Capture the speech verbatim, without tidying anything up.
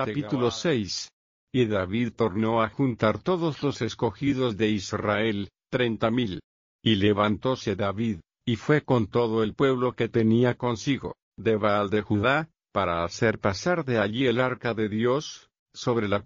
Capítulo seis. Y David tornó a juntar todos los escogidos de Israel, treinta mil. Y levantóse David, y fue con todo el pueblo que tenía consigo, de Baal de Judá, para hacer pasar de allí el arca de Dios, sobre la